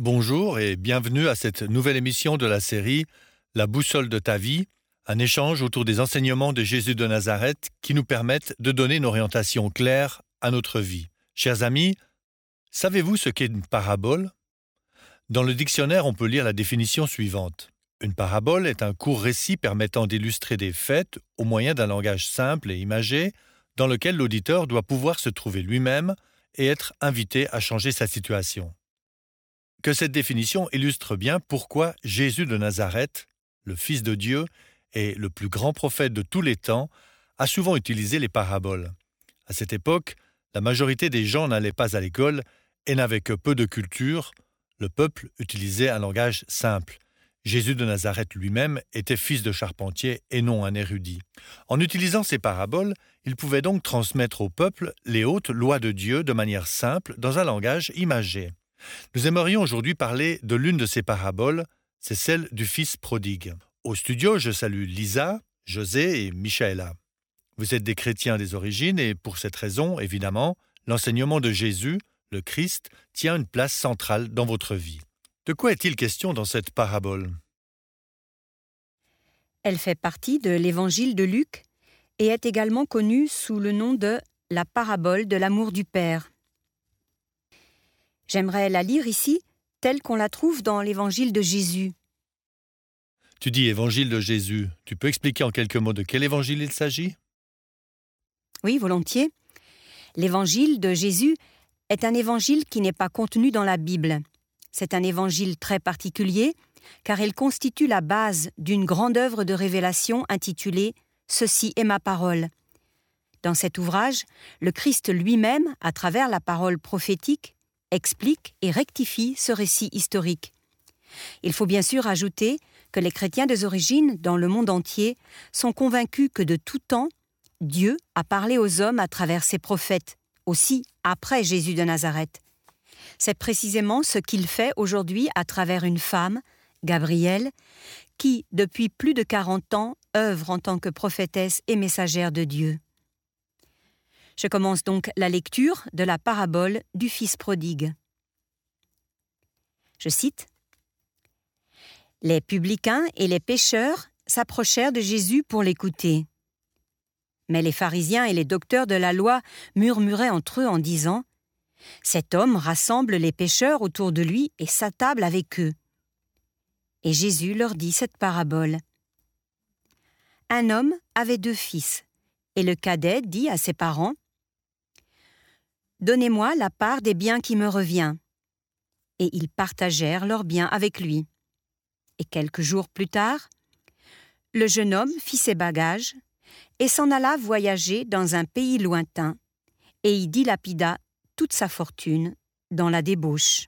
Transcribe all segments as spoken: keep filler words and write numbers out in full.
Bonjour et bienvenue à cette nouvelle émission de la série La boussole de ta vie, un échange autour des enseignements de Jésus de Nazareth qui nous permettent de donner une orientation claire à notre vie. Chers amis, savez-vous ce qu'est une parabole? Dans le dictionnaire, on peut lire la définition suivante. Une parabole est un court récit permettant d'illustrer des faits au moyen d'un langage simple et imagé dans lequel l'auditeur doit pouvoir se trouver lui-même et être invité à changer sa situation. Que cette définition illustre bien pourquoi Jésus de Nazareth, le Fils de Dieu et le plus grand prophète de tous les temps, a souvent utilisé les paraboles. À cette époque, la majorité des gens n'allaient pas à l'école et n'avaient que peu de culture. Le peuple utilisait un langage simple. Jésus de Nazareth lui-même était fils de charpentier et non un érudit. En utilisant ces paraboles, il pouvait donc transmettre au peuple les hautes lois de Dieu de manière simple dans un langage imagé. Nous aimerions aujourd'hui parler de l'une de ces paraboles, c'est celle du fils prodigue. Au studio, je salue Lisa, José et Michaela. Vous êtes des chrétiens des origines et pour cette raison, évidemment, l'enseignement de Jésus, le Christ, tient une place centrale dans votre vie. De quoi est-il question dans cette parabole? Elle fait partie de l'évangile de Luc et est également connue sous le nom de la parabole de l'amour du Père. J'aimerais la lire ici, telle qu'on la trouve dans l'évangile de Jésus. Tu dis évangile de Jésus. Tu peux expliquer en quelques mots de quel évangile il s'agit? Oui, volontiers. L'évangile de Jésus est un évangile qui n'est pas contenu dans la Bible. C'est un évangile très particulier, car il constitue la base d'une grande œuvre de révélation intitulée « Ceci est ma parole ». Dans cet ouvrage, le Christ lui-même, à travers la parole prophétique, explique et rectifie ce récit historique. Il faut bien sûr ajouter que les chrétiens des origines, dans le monde entier, sont convaincus que de tout temps, Dieu a parlé aux hommes à travers ses prophètes, aussi après Jésus de Nazareth. C'est précisément ce qu'il fait aujourd'hui à travers une femme, Gabrielle, qui, depuis plus de quarante ans, œuvre en tant que prophétesse et messagère de Dieu. Je commence donc la lecture de la parabole du Fils prodigue. Je cite. « Les publicains et les pécheurs s'approchèrent de Jésus pour l'écouter. Mais les pharisiens et les docteurs de la loi murmuraient entre eux en disant « Cet homme rassemble les pécheurs autour de lui et s'attable avec eux. » Et Jésus leur dit cette parabole. Un homme avait deux fils, et le cadet dit à ses parents « Donnez-moi la part des biens qui me revient. » Et ils partagèrent leurs biens avec lui. Et quelques jours plus tard, le jeune homme fit ses bagages et s'en alla voyager dans un pays lointain, et y dilapida toute sa fortune dans la débauche.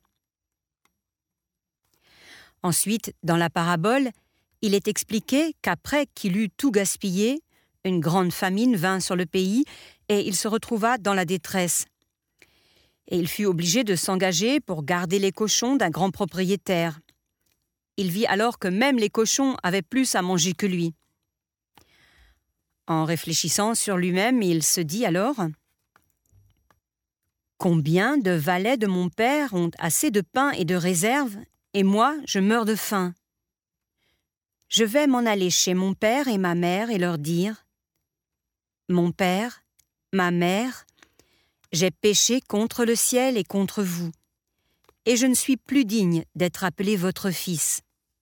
Ensuite, dans la parabole, il est expliqué qu'après qu'il eut tout gaspillé, une grande famine vint sur le pays et il se retrouva dans la détresse. Et il fut obligé de s'engager pour garder les cochons d'un grand propriétaire. Il vit alors que même les cochons avaient plus à manger que lui. En réfléchissant sur lui-même, il se dit alors « Combien de valets de mon père ont assez de pain et de réserve, et moi, je meurs de faim. Je vais m'en aller chez mon père et ma mère et leur dire « Mon père, ma mère, j'ai péché contre le ciel et contre vous, et je ne suis plus digne d'être appelé votre fils.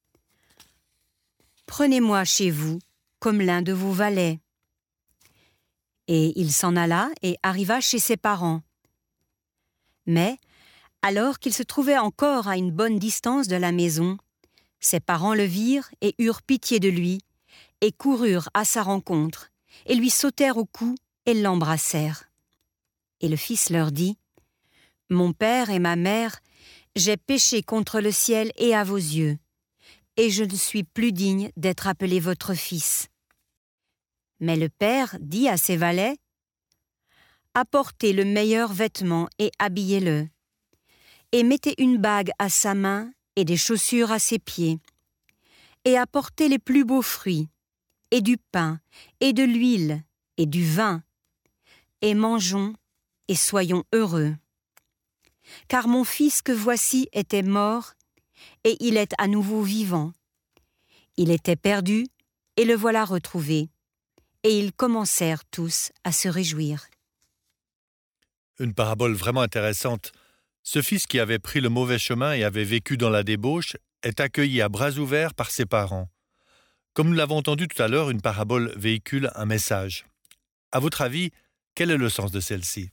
Prenez-moi chez vous comme l'un de vos valets. » Et il s'en alla et arriva chez ses parents. Mais, alors qu'il se trouvait encore à une bonne distance de la maison, ses parents le virent et eurent pitié de lui, et coururent à sa rencontre, et lui sautèrent au cou et l'embrassèrent. Et le fils leur dit « Mon père et ma mère, j'ai péché contre le ciel et à vos yeux, et je ne suis plus digne d'être appelé votre fils. » Mais le père dit à ses valets « Apportez le meilleur vêtement et habillez-le, et mettez une bague à sa main et des chaussures à ses pieds, et apportez les plus beaux fruits, et du pain, et de l'huile, et du vin, et mangeons et soyons heureux. Car mon fils que voici était mort et il est à nouveau vivant. Il était perdu, et le voilà retrouvé. Et ils commencèrent tous à se réjouir. Une parabole vraiment intéressante. Ce fils qui avait pris le mauvais chemin et avait vécu dans la débauche est accueilli à bras ouverts par ses parents. Comme nous l'avons entendu tout à l'heure, une parabole véhicule un message. À votre avis, quel est le sens de celle-ci?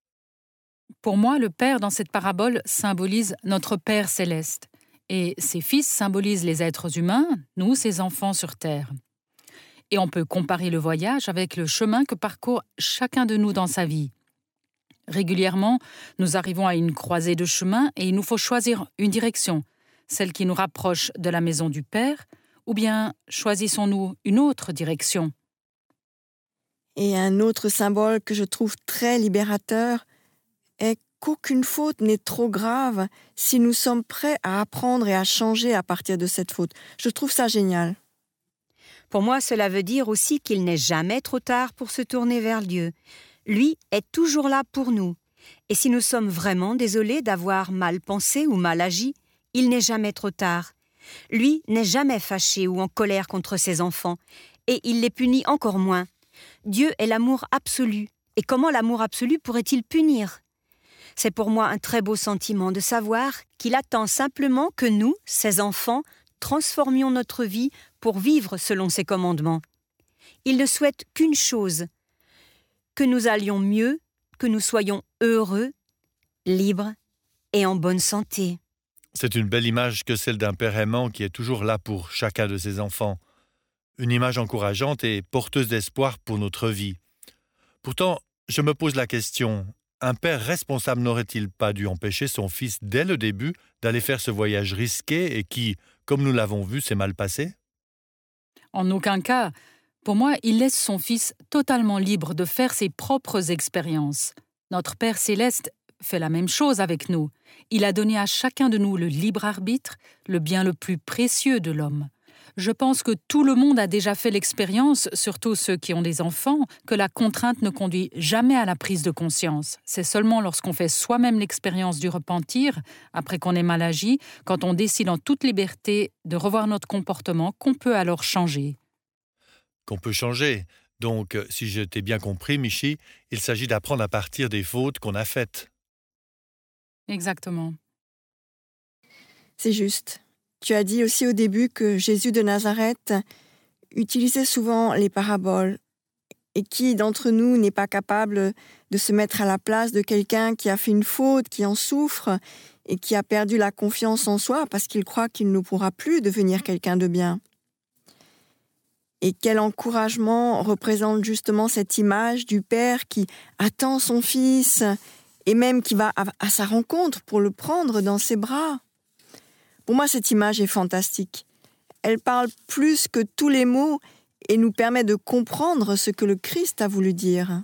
Pour moi, le Père dans cette parabole symbolise notre Père céleste. Et ses fils symbolisent les êtres humains, nous, ses enfants sur terre. Et on peut comparer le voyage avec le chemin que parcourt chacun de nous dans sa vie. Régulièrement, nous arrivons à une croisée de chemins et il nous faut choisir une direction, celle qui nous rapproche de la maison du Père, ou bien choisissons-nous une autre direction? Et un autre symbole que je trouve très libérateur est qu'aucune faute n'est trop grave si nous sommes prêts à apprendre et à changer à partir de cette faute. Je trouve ça génial. Pour moi, cela veut dire aussi qu'il n'est jamais trop tard pour se tourner vers Dieu. Lui est toujours là pour nous. Et si nous sommes vraiment désolés d'avoir mal pensé ou mal agi, il n'est jamais trop tard. Lui n'est jamais fâché ou en colère contre ses enfants, et il les punit encore moins. Dieu est l'amour absolu, et comment l'amour absolu pourrait-il punir? C'est pour moi un très beau sentiment de savoir qu'il attend simplement que nous, ses enfants, transformions notre vie pour vivre selon ses commandements. Il ne souhaite qu'une chose, que nous allions mieux, que nous soyons heureux, libres et en bonne santé. C'est une belle image que celle d'un père aimant qui est toujours là pour chacun de ses enfants. Une image encourageante et porteuse d'espoir pour notre vie. Pourtant, je me pose la question, un père responsable n'aurait-il pas dû empêcher son fils dès le début d'aller faire ce voyage risqué et qui, comme nous l'avons vu, s'est mal passé? En aucun cas. Pour moi, il laisse son fils totalement libre de faire ses propres expériences. Notre Père céleste fait la même chose avec nous. Il a donné à chacun de nous le libre arbitre, le bien le plus précieux de l'homme. Je pense que tout le monde a déjà fait l'expérience, surtout ceux qui ont des enfants, que la contrainte ne conduit jamais à la prise de conscience. C'est seulement lorsqu'on fait soi-même l'expérience du repentir, après qu'on ait mal agi, quand on décide en toute liberté de revoir notre comportement, qu'on peut alors changer. Qu'on peut changer. Donc, si je t'ai bien compris, Michi, il s'agit d'apprendre à partir des fautes qu'on a faites. Exactement. C'est juste. Tu as dit aussi au début que Jésus de Nazareth utilisait souvent les paraboles. Et qui d'entre nous n'est pas capable de se mettre à la place de quelqu'un qui a fait une faute, qui en souffre et qui a perdu la confiance en soi parce qu'il croit qu'il ne pourra plus devenir quelqu'un de bien? Et quel encouragement représente justement cette image du Père qui attend son Fils et même qui va à, à sa rencontre pour le prendre dans ses bras. Pour moi, cette image est fantastique. Elle parle plus que tous les mots et nous permet de comprendre ce que le Christ a voulu dire.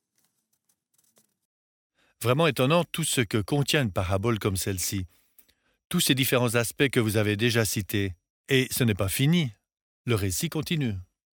Vraiment étonnant tout ce que contient une parabole comme celle-ci. Tous ces différents aspects que vous avez déjà cités. Et ce n'est pas fini. Le récit continue.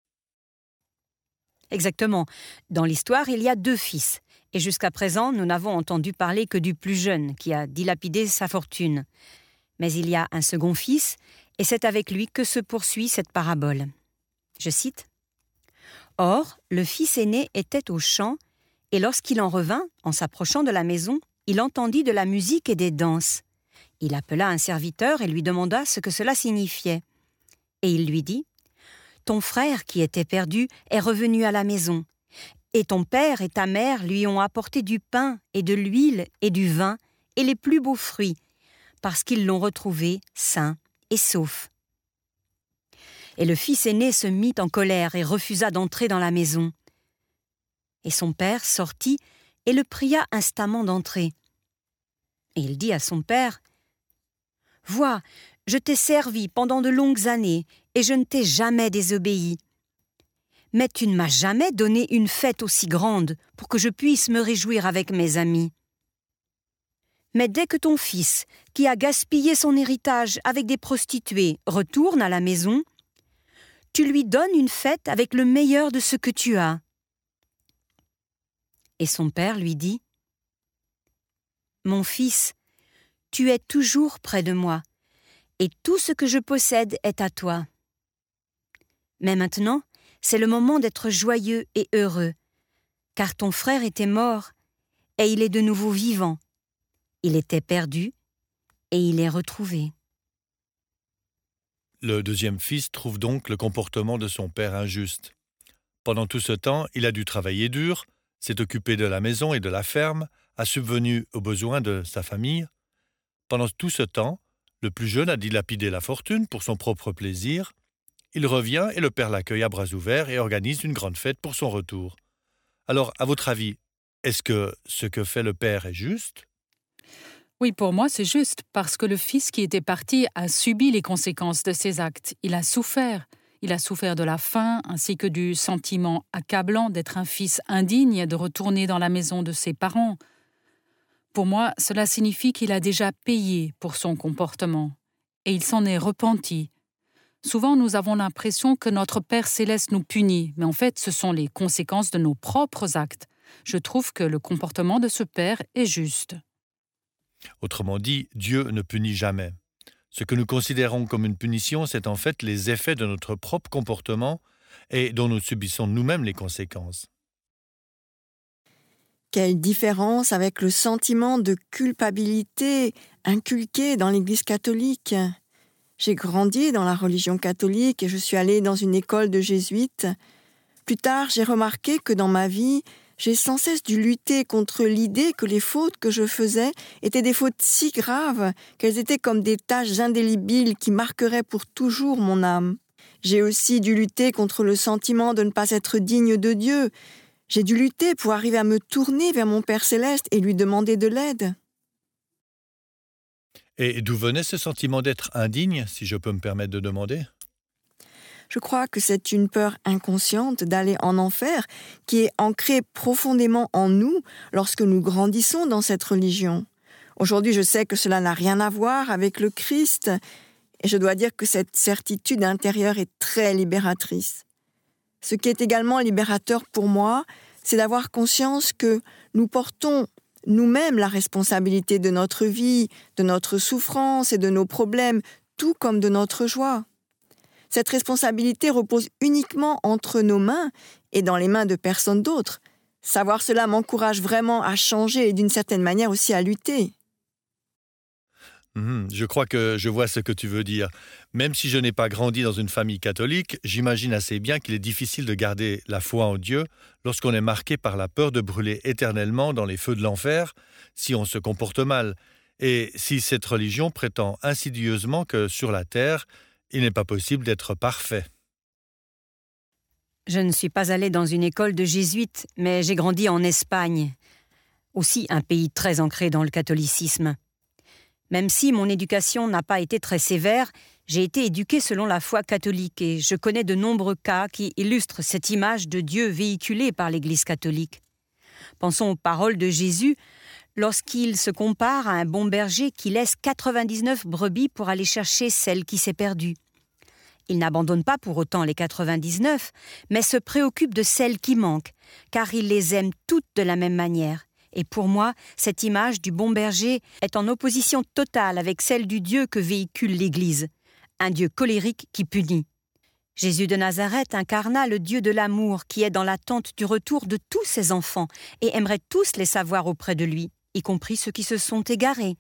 Exactement. Dans l'histoire, il y a deux fils. Et jusqu'à présent, nous n'avons entendu parler que du plus jeune, qui a dilapidé sa fortune. Mais il y a un second fils, et c'est avec lui que se poursuit cette parabole. Je cite. « Or, le fils aîné était au champ, et lorsqu'il en revint, en s'approchant de la maison, il entendit de la musique et des danses. Il appela un serviteur et lui demanda ce que cela signifiait. Et il lui dit, « Ton frère qui était perdu est revenu à la maison, et ton père et ta mère lui ont apporté du pain et de l'huile et du vin et les plus beaux fruits, parce qu'ils l'ont retrouvé sain et sauf. » Et le fils aîné se mit en colère et refusa d'entrer dans la maison. Et son père sortit et le pria instamment d'entrer. Et il dit à son père, « Vois, je t'ai servi pendant de longues années et je ne t'ai jamais désobéi. Mais tu ne m'as jamais donné une fête aussi grande pour que je puisse me réjouir avec mes amis. Mais dès que ton fils, qui a gaspillé son héritage avec des prostituées, retourne à la maison, tu lui donnes une fête avec le meilleur de ce que tu as. » Et son père lui dit, « Mon fils, tu es toujours près de moi, et tout ce que je possède est à toi. Mais maintenant, c'est le moment d'être joyeux et heureux, car ton frère était mort et il est de nouveau vivant. Il était perdu et il est retrouvé. » Le deuxième fils trouve donc le comportement de son père injuste. Pendant tout ce temps, il a dû travailler dur, s'est occupé de la maison et de la ferme, a subvenu aux besoins de sa famille. Pendant tout ce temps, le plus jeune a dilapidé la fortune pour son propre plaisir. Il revient et le père l'accueille à bras ouverts et organise une grande fête pour son retour. Alors, à votre avis, est-ce que ce que fait le père est juste ? Oui, pour moi, c'est juste, parce que le fils qui était parti a subi les conséquences de ses actes. Il a souffert. Il a souffert de la faim, ainsi que du sentiment accablant d'être un fils indigne et de retourner dans la maison de ses parents. Pour moi, cela signifie qu'il a déjà payé pour son comportement, et il s'en est repenti. Souvent, nous avons l'impression que notre Père céleste nous punit, mais en fait, ce sont les conséquences de nos propres actes. Je trouve que le comportement de ce Père est juste. Autrement dit, Dieu ne punit jamais. Ce que nous considérons comme une punition, c'est en fait les effets de notre propre comportement et dont nous subissons nous-mêmes les conséquences. Quelle différence avec le sentiment de culpabilité inculqué dans l'Église catholique. J'ai grandi dans la religion catholique et je suis allée dans une école de jésuites. Plus tard, j'ai remarqué que dans ma vie, j'ai sans cesse dû lutter contre l'idée que les fautes que je faisais étaient des fautes si graves qu'elles étaient comme des taches indélébiles qui marqueraient pour toujours mon âme. J'ai aussi dû lutter contre le sentiment de ne pas être digne de Dieu. J'ai dû lutter pour arriver à me tourner vers mon Père céleste et lui demander de l'aide. Et d'où venait ce sentiment d'être indigne, si je peux me permettre de demander ? Je crois que c'est une peur inconsciente d'aller en enfer qui est ancrée profondément en nous lorsque nous grandissons dans cette religion. Aujourd'hui, je sais que cela n'a rien à voir avec le Christ et je dois dire que cette certitude intérieure est très libératrice. Ce qui est également libérateur pour moi, c'est d'avoir conscience que nous portons nous-mêmes la responsabilité de notre vie, de notre souffrance et de nos problèmes, tout comme de notre joie. Cette responsabilité repose uniquement entre nos mains et dans les mains de personne d'autre. Savoir cela m'encourage vraiment à changer et d'une certaine manière aussi à lutter. Mmh, je crois que je vois ce que tu veux dire. Même si je n'ai pas grandi dans une famille catholique, j'imagine assez bien qu'il est difficile de garder la foi en Dieu lorsqu'on est marqué par la peur de brûler éternellement dans les feux de l'enfer si on se comporte mal. Et si cette religion prétend insidieusement que sur la terre, il n'est pas possible d'être parfait. Je ne suis pas allée dans une école de jésuites, mais j'ai grandi en Espagne, aussi un pays très ancré dans le catholicisme. Même si mon éducation n'a pas été très sévère, j'ai été éduquée selon la foi catholique et je connais de nombreux cas qui illustrent cette image de Dieu véhiculée par l'Église catholique. Pensons aux paroles de Jésus lorsqu'il se compare à un bon berger qui laisse quatre-vingt-dix-neuf brebis pour aller chercher celle qui s'est perdue. Il n'abandonne pas pour autant les quatre-vingt-dix-neuf, mais se préoccupe de celle qui manque, car il les aime toutes de la même manière. Et pour moi, cette image du bon berger est en opposition totale avec celle du Dieu que véhicule l'Église, un Dieu colérique qui punit. Jésus de Nazareth incarna le Dieu de l'amour qui est dans l'attente du retour de tous ses enfants et aimerait tous les savoir auprès de lui, y compris ceux qui se sont égarés.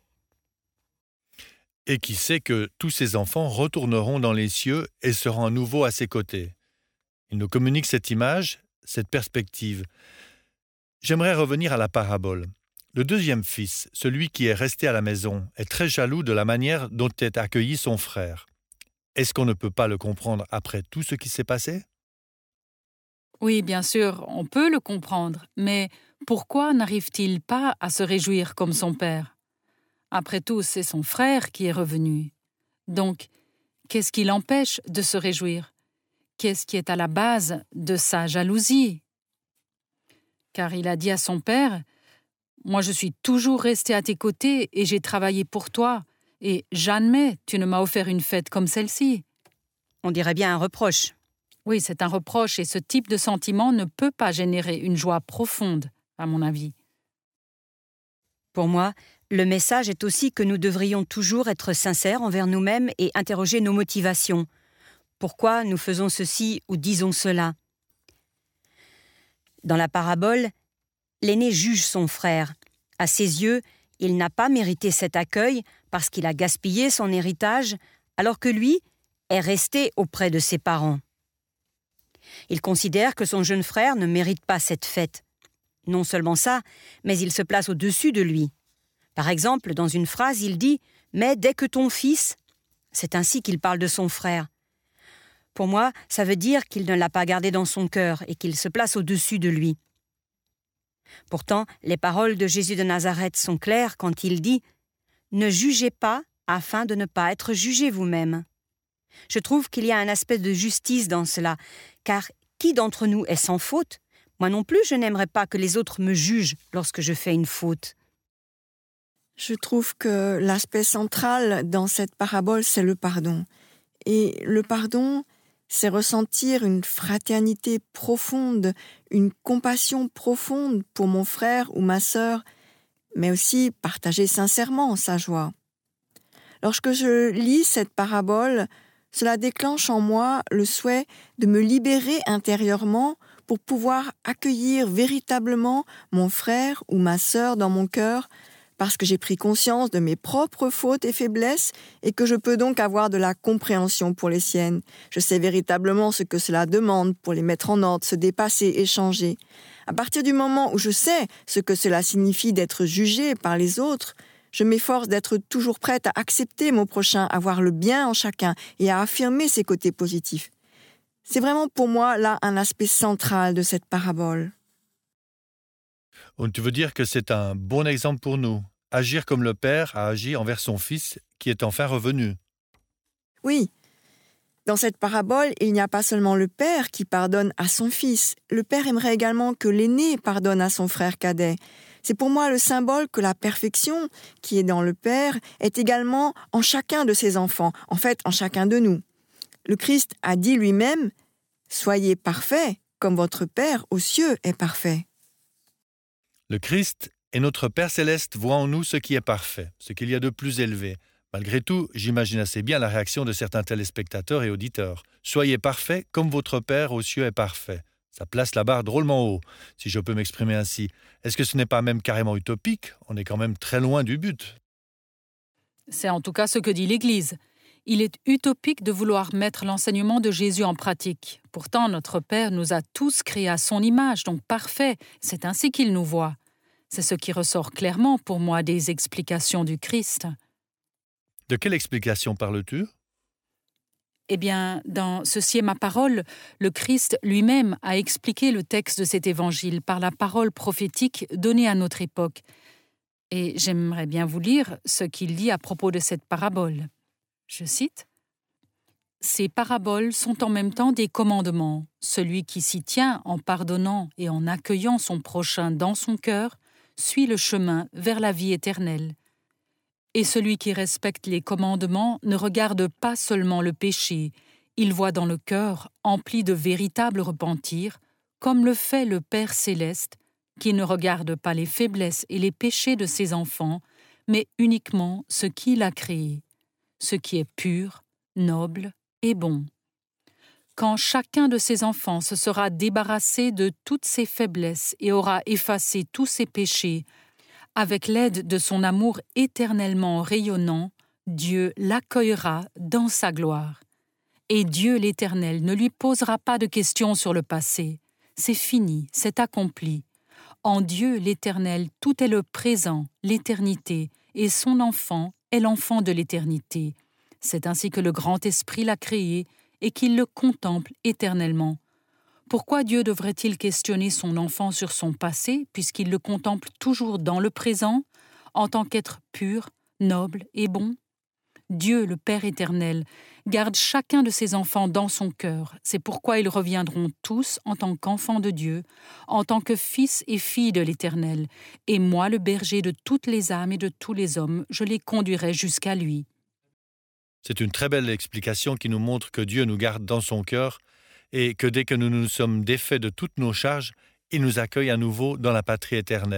Et qui sait que tous ces enfants retourneront dans les cieux et seront à nouveau à ses côtés. Il nous communique cette image, cette perspective. J'aimerais revenir à la parabole. Le deuxième fils, celui qui est resté à la maison, est très jaloux de la manière dont est accueilli son frère. Est-ce qu'on ne peut pas le comprendre après tout ce qui s'est passé ? Oui, bien sûr, on peut le comprendre, mais pourquoi n'arrive-t-il pas à se réjouir comme son père ? Après tout, c'est son frère qui est revenu. Donc, qu'est-ce qui l'empêche de se réjouir ? Qu'est-ce qui est à la base de sa jalousie ? Car il a dit à son père « Moi, je suis toujours resté à tes côtés et j'ai travaillé pour toi, et jamais tu ne m'as offert une fête comme celle-ci. » On dirait bien un reproche. Oui, c'est un reproche et ce type de sentiment ne peut pas générer une joie profonde, à mon avis. Pour moi, Le message est aussi que nous devrions toujours être sincères envers nous-mêmes et interroger nos motivations. Pourquoi nous faisons ceci ou disons cela? Dans la parabole, l'aîné juge son frère. À ses yeux, il n'a pas mérité cet accueil parce qu'il a gaspillé son héritage, alors que lui est resté auprès de ses parents. Il considère que son jeune frère ne mérite pas cette fête. Non seulement ça, mais il se place au-dessus de lui. Par exemple, dans une phrase, il dit « Mais dès que ton fils… » C'est ainsi qu'il parle de son frère. Pour moi, ça veut dire qu'il ne l'a pas gardé dans son cœur et qu'il se place au-dessus de lui. Pourtant, les paroles de Jésus de Nazareth sont claires quand il dit « Ne jugez pas afin de ne pas être jugés vous-même ». Je trouve qu'il y a un aspect de justice dans cela, car qui d'entre nous est sans faute? Moi non plus, je n'aimerais pas que les autres me jugent lorsque je fais une faute. Je trouve que l'aspect central dans cette parabole, c'est le pardon. Et le pardon, c'est ressentir une fraternité profonde, une compassion profonde pour mon frère ou ma sœur, mais aussi partager sincèrement sa joie. Lorsque je lis cette parabole, cela déclenche en moi le souhait de me libérer intérieurement pour pouvoir accueillir véritablement mon frère ou ma sœur dans mon cœur, parce que j'ai pris conscience de mes propres fautes et faiblesses et que je peux donc avoir de la compréhension pour les siennes. Je sais véritablement ce que cela demande pour les mettre en ordre, se dépasser et changer. À partir du moment où je sais ce que cela signifie d'être jugé par les autres, je m'efforce d'être toujours prête à accepter mon prochain, à voir le bien en chacun et à affirmer ses côtés positifs. C'est vraiment pour moi là un aspect central de cette parabole. Tu veux dire que c'est un bon exemple pour nous, agir comme le Père a agi envers son Fils qui est enfin revenu. Oui, dans cette parabole, il n'y a pas seulement le Père qui pardonne à son Fils. Le Père aimerait également que l'aîné pardonne à son frère cadet. C'est pour moi le symbole que la perfection qui est dans le Père est également en chacun de ses enfants, en fait en chacun de nous. Le Christ a dit lui-même « Soyez parfaits comme votre Père aux cieux est parfait ». Le Christ et notre Père céleste voient en nous ce qui est parfait, ce qu'il y a de plus élevé. Malgré tout, j'imagine assez bien la réaction de certains téléspectateurs et auditeurs. « Soyez parfaits comme votre Père aux cieux est parfait ». Ça place la barre drôlement haut, si je peux m'exprimer ainsi. Est-ce que ce n'est pas même carrément utopique? On est quand même très loin du but. C'est en tout cas ce que dit l'Église. Il est utopique de vouloir mettre l'enseignement de Jésus en pratique. Pourtant, notre Père nous a tous créés à son image, donc parfait. C'est ainsi qu'il nous voit. C'est ce qui ressort clairement pour moi des explications du Christ. De quelle explication parles-tu? Eh bien, dans « Ceci est ma parole », le Christ lui-même a expliqué le texte de cet évangile par la parole prophétique donnée à notre époque. Et j'aimerais bien vous lire ce qu'il dit à propos de cette parabole. Je cite « Ces paraboles sont en même temps des commandements. Celui qui s'y tient en pardonnant et en accueillant son prochain dans son cœur suit le chemin vers la vie éternelle. Et celui qui respecte les commandements ne regarde pas seulement le péché, il voit dans le cœur, empli de véritable repentir, comme le fait le Père céleste, qui ne regarde pas les faiblesses et les péchés de ses enfants, mais uniquement ce qu'il a créé, ce qui est pur, noble et bon. Quand chacun de ses enfants se sera débarrassé de toutes ses faiblesses et aura effacé tous ses péchés, avec l'aide de son amour éternellement rayonnant, Dieu l'accueillera dans sa gloire. Et Dieu l'Éternel ne lui posera pas de questions sur le passé. C'est fini, c'est accompli. En Dieu l'Éternel, tout est le présent, l'éternité, et son enfant est l'enfant de l'éternité. C'est ainsi que le grand Esprit l'a créé et qu'il le contemple éternellement. Pourquoi Dieu devrait-il questionner son enfant sur son passé, puisqu'il le contemple toujours dans le présent, en tant qu'être pur, noble et bon? Dieu, le Père éternel, garde chacun de ses enfants dans son cœur. C'est pourquoi ils reviendront tous en tant qu'enfants de Dieu, en tant que fils et filles de l'Éternel. Et moi, le berger de toutes les âmes et de tous les hommes, je les conduirai jusqu'à lui. C'est une très belle explication qui nous montre que Dieu nous garde dans son cœur et que dès que nous nous sommes défaits de toutes nos charges, il nous accueille à nouveau dans la patrie éternelle.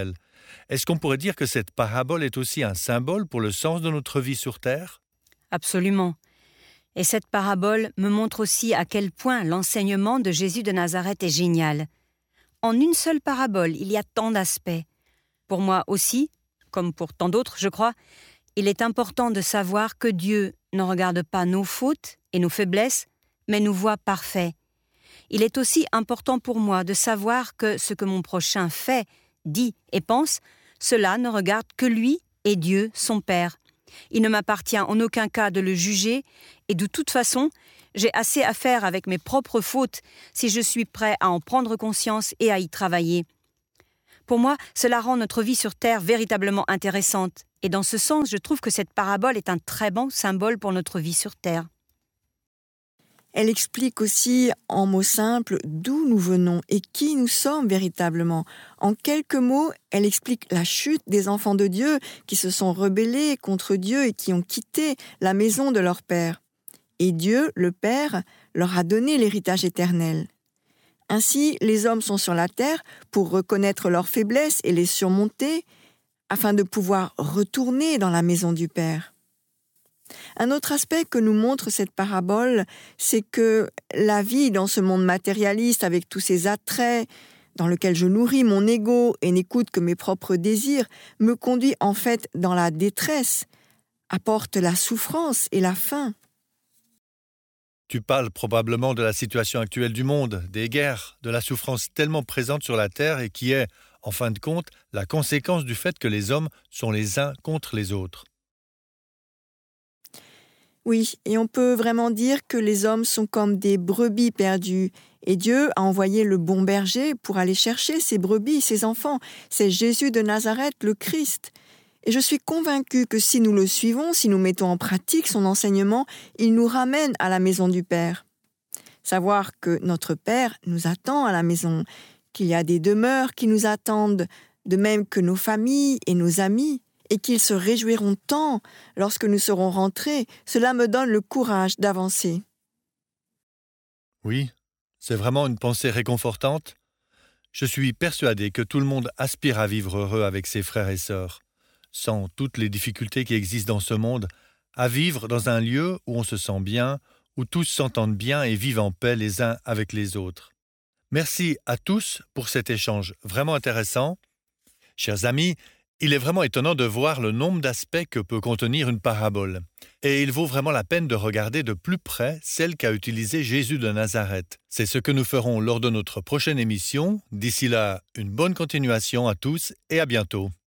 Est-ce qu'on pourrait dire que cette parabole est aussi un symbole pour le sens de notre vie sur Terre? Absolument. Et cette parabole me montre aussi à quel point l'enseignement de Jésus de Nazareth est génial. En une seule parabole, il y a tant d'aspects. Pour moi aussi, comme pour tant d'autres, je crois, il est important de savoir que Dieu ne regarde pas nos fautes et nos faiblesses, mais nous voit parfaits. Il est aussi important pour moi de savoir que ce que mon prochain fait, dit et pense, cela ne regarde que lui et Dieu, son Père. Il ne m'appartient en aucun cas de le juger et de toute façon, j'ai assez à faire avec mes propres fautes si je suis prêt à en prendre conscience et à y travailler. Pour moi, cela rend notre vie sur Terre véritablement intéressante et dans ce sens, je trouve que cette parabole est un très bon symbole pour notre vie sur Terre. Elle explique aussi, en mots simples, d'où nous venons et qui nous sommes véritablement. En quelques mots, elle explique la chute des enfants de Dieu qui se sont rebellés contre Dieu et qui ont quitté la maison de leur Père. Et Dieu, le Père, leur a donné l'héritage éternel. Ainsi, les hommes sont sur la terre pour reconnaître leurs faiblesses et les surmonter, afin de pouvoir retourner dans la maison du Père. Un autre aspect que nous montre cette parabole, c'est que la vie dans ce monde matérialiste avec tous ses attraits, dans lequel je nourris mon ego et n'écoute que mes propres désirs, me conduit en fait dans la détresse, apporte la souffrance et la faim. Tu parles probablement de la situation actuelle du monde, des guerres, de la souffrance tellement présente sur la Terre et qui est, en fin de compte, la conséquence du fait que les hommes sont les uns contre les autres. Oui, et on peut vraiment dire que les hommes sont comme des brebis perdues. Et Dieu a envoyé le bon berger pour aller chercher ces brebis, ces enfants. C'est Jésus de Nazareth, le Christ. Et je suis convaincue que si nous le suivons, si nous mettons en pratique son enseignement, il nous ramène à la maison du Père. Savoir que notre Père nous attend à la maison, qu'il y a des demeures qui nous attendent, de même que nos familles et nos amis, et qu'ils se réjouiront tant lorsque nous serons rentrés, cela me donne le courage d'avancer. Oui, c'est vraiment une pensée réconfortante. Je suis persuadé que tout le monde aspire à vivre heureux avec ses frères et sœurs, sans toutes les difficultés qui existent dans ce monde, à vivre dans un lieu où on se sent bien, où tous s'entendent bien et vivent en paix les uns avec les autres. Merci à tous pour cet échange vraiment intéressant. Chers amis, il est vraiment étonnant de voir le nombre d'aspects que peut contenir une parabole. Et il vaut vraiment la peine de regarder de plus près celle qu'a utilisée Jésus de Nazareth. C'est ce que nous ferons lors de notre prochaine émission. D'ici là, une bonne continuation à tous et à bientôt.